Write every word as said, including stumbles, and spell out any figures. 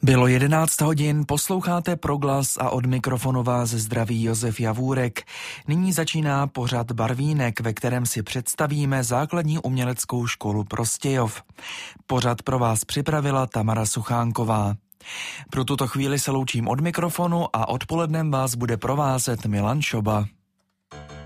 Bylo jedenáct hodin, posloucháte Proglas a od mikrofonu vás zdraví Josef Javůrek. Nyní začíná pořad Barvínek, ve kterém si představíme základní uměleckou školu Prostějov. Pořad pro vás připravila Tamara Suchánková. Pro tuto chvíli se loučím od mikrofonu a odpolednem vás bude provázet Milan Šoba.